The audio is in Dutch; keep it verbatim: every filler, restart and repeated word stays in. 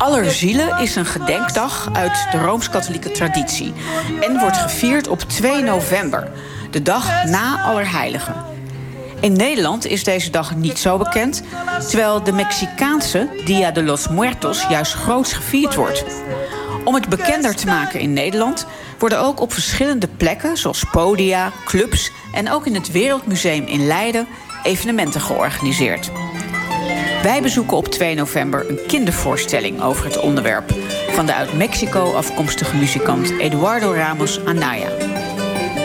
Allerzielen is een gedenkdag uit de Rooms-Katholieke traditie en wordt gevierd op twee november, de dag na Allerheiligen. In Nederland is deze dag niet zo bekend, terwijl de Mexicaanse Dia de los Muertos juist groots gevierd wordt. Om het bekender te maken in Nederland worden ook op verschillende plekken, zoals podia, clubs en ook in het Wereldmuseum in Leiden, evenementen georganiseerd. Wij bezoeken op twee november een kindervoorstelling over het onderwerp van de uit Mexico afkomstige muzikant Eduardo Ramos Anaya.